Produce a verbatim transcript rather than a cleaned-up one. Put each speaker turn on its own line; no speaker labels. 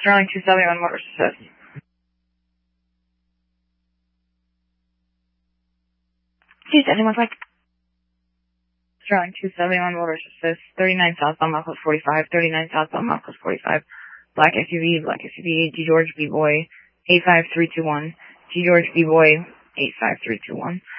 Sterling two seventy-one Motors Assist. two seventy-one Mike. Sterling two seventy-one Motors Assist. thirty-nine southbound Miles forty-five. thirty-nine southbound Miles forty-five. Black S U V, Black S U V, G George B Boy eight five three two one. G George B Boy eight five three two one.